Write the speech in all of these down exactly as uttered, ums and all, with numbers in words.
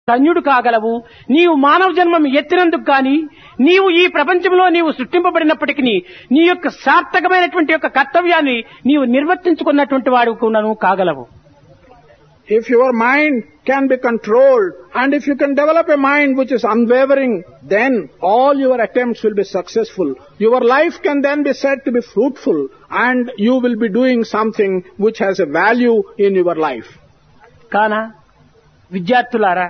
ధన్యుడు కాగలవు. నీవు మానవ జన్మం ఎత్తినందుకు కానీ నీవు ఈ ప్రపంచంలో నీవు సృష్టింపబడినప్పటికీ నీ యొక్క సార్థకమైనటువంటి యొక్క కర్తవ్యాన్ని నీవు నిర్వర్తించుకున్నటువంటి వాడు కూడాను కాగలవు. If your mind can be controlled and if you can develop a mind which is unwavering, then all your attempts will be successful. Your life can then be said to be fruitful and you will be doing something which has a value in your life. కానా విద్యార్థులారా,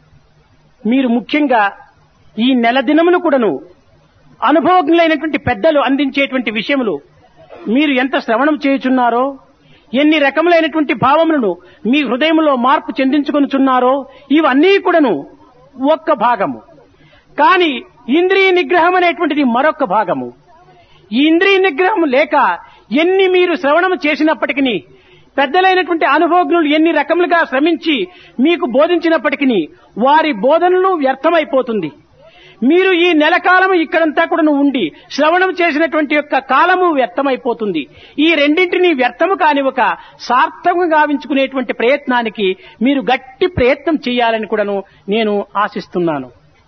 మీరు ముఖ్యంగా ఈ నెల దినములు కూడాను అనుభవజ్ఞులైనటువంటి పెద్దలు అందించేటువంటి విషయములు మీరు ఎంత శ్రవణం చేయుచున్నారో, ఎన్ని రకములైనటువంటి భావములను మీ హృదయంలో మార్పు చెందించుకొనుచున్నారో ఇవన్నీ కూడాను ఒక్క భాగము. కానీ ఇంద్రియ నిగ్రహం అనేటువంటిది మరొక భాగము. ఈ ఇంద్రియ నిగ్రహం లేక ఎన్ని మీరు శ్రవణము చేసినప్పటికీ, పెద్దలైనటువంటి అనుభవజ్ఞులు ఎన్ని రకములుగా శ్రమించి మీకు బోధించినప్పటికీ వారి బోధనలు వ్యర్థమైపోతుంది. మీరు ఈ నెల కాలము ఇక్కడంతా కూడా ఉండి శ్రవణం చేసినటువంటి యొక్క కాలము వ్యర్థమైపోతుంది. ఈ రెండింటినీ వ్యర్థము కానివ్వక సార్థకంగా గావించుకునేటువంటి ప్రయత్నానికి మీరు గట్టి ప్రయత్నం చేయాలని కూడాను నేను ఆశిస్తున్నాను.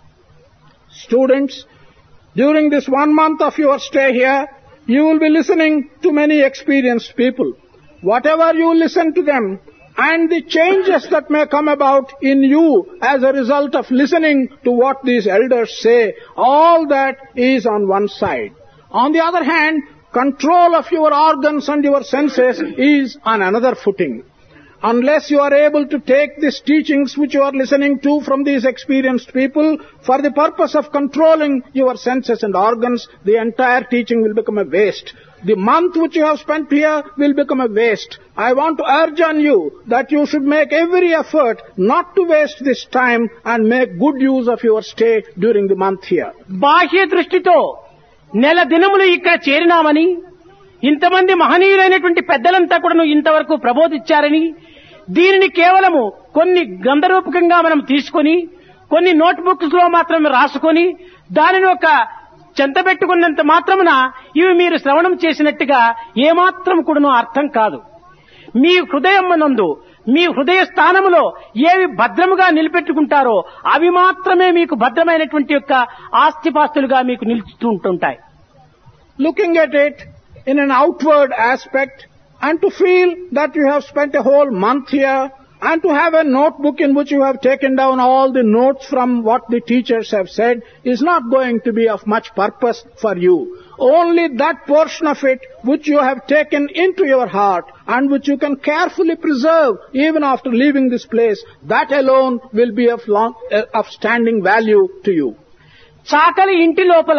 Students, during this one month of your stay here, you will be listening to many experienced people. Whatever you listen to them, and the changes that may come about in you as a result of listening to what these elders say, all that is on one side. On the other hand, control of your organs and your senses is on another footing. Unless you are able to take these teachings which you are listening to from these experienced people for the purpose of controlling your senses and organs, the entire teaching will become a waste. The month which you have spent here will become a waste. I want to urge on you that you should make every effort not to waste this time and make good use of your stay during the month here. బాహ్య దృష్టితో నెల దినములు ఇక్కడ చేరినామని, ఇంతమంది మహనీయులైనటువంటి పెద్దలంతా కూడా ఇంతవరకు ప్రబోధించారని, దీనిని కేవలము కొన్ని గ్రంథరూపకంగా మనం తీసుకొని కొన్ని నోట్ బుక్స్ లో మాత్రమే రాసుకొని దానిని ఒక చెంతబెట్టుకున్నంత మాత్రమున ఇవి మీరు శ్రవణం చేసినట్టుగా ఏమాత్రం కూడాను అర్థం కాదు. మీ హృదయం నందు మీ హృదయ స్థానములో ఏవి భద్రముగా నిలబెట్టుకుంటారో అవి మాత్రమే మీకు భద్రమైనటువంటి యొక్క ఆస్తిపాస్తులుగా మీకు నిలుస్తూ ఉంటుంటాయి. Looking at it in an outward aspect and to feel that you have spent a whole month here and to have a notebook in which you have taken down all the notes from what the teachers have said is not going to be of much purpose for you. Only that portion of it which you have taken into your heart and which you can carefully preserve even after leaving this place, that alone will be of long, uh, of standing value to you. చాకలి ఇంటి లోపల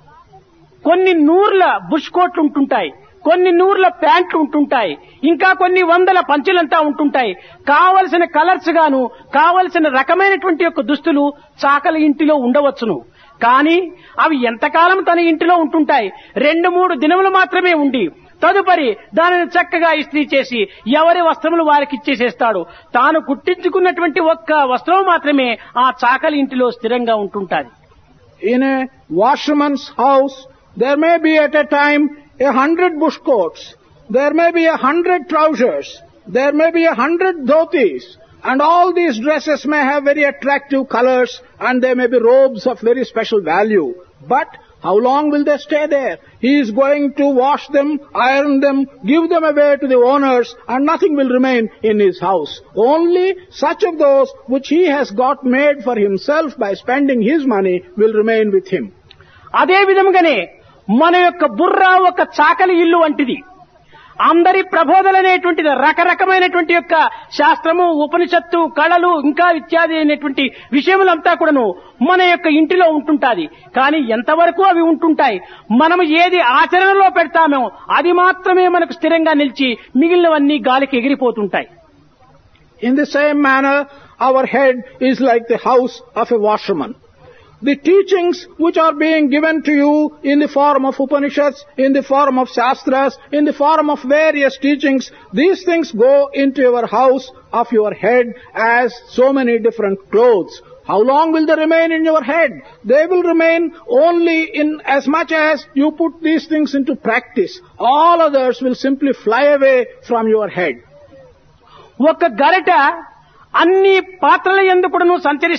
కొన్ని నూర్ల bush కోట్లు ఉంటుంటాయి, కొన్ని నూర్ల ప్యాంట్లు ఉంటుంటాయి, ఇంకా కొన్ని వందల పంచులంతా ఉంటుంటాయి. కావలసిన కలర్స్ గాను కావలసిన రకమైనటువంటి యొక్క దుస్తులు చాకలి ఇంటిలో ఉండవచ్చును. కానీ అవి ఎంతకాలం తన ఇంటిలో ఉంటుంటాయి? రెండు మూడు దినములు మాత్రమే ఉండి తదుపరి దానిని చక్కగా ఇస్త్రీ చేసి ఎవరి వస్త్రములు వారికి ఇచ్చేసేస్తాడు. తాను కుట్టించుకున్నటువంటి ఒక్క వస్త్రం మాత్రమే ఆ చాకలి ఇంటిలో స్థిరంగా ఉంటుంటాది. In a washerman's house, there may be at a time a hundred bush coats, there may be a hundred trousers, there may be a hundred dhotis, and all these dresses may have very attractive colors and they may be robes of very special value. But how long will they stay there? He is going to wash them, iron them, give them away to the owners, and nothing will remain in his house. Only such of those which he has got made for himself by spending his money will remain with him. అదే విధంగానే మన యొక్క బుర్ర ఒక చాకలి ఇల్లు వంటిది. అందరి ప్రబోధననేటువంటిది రకరకమైనటువంటి యొక్క శాస్త్రము, ఉపనిషత్తు, కళలు ఇంకా ఇత్యాది అయినటువంటి విషయములంతా కూడాను మన యొక్క ఇంటిలో ఉంటుంటాది. కానీ ఎంతవరకు అవి ఉంటుంటాయి? మనం ఏది ఆచరణలో పెడతామో అది మాత్రమే మనకు స్థిరంగా నిలిచి మిగిలినవన్నీ గాలికి ఎగిరిపోతుంటాయి. In the same manner, our head is like the house of a washerman. The teachings which are being given to you in the form of Upanishads, in the form of Shastras, in the form of various teachings, these things go into your house of your head as so many different clothes. How long will they remain in your head? They will remain only in as much as you put these things into practice. All others will simply fly away from your head. ఒక గరిట అన్ని పాత్రల యందు కూడాను సంచరిస్తుంది.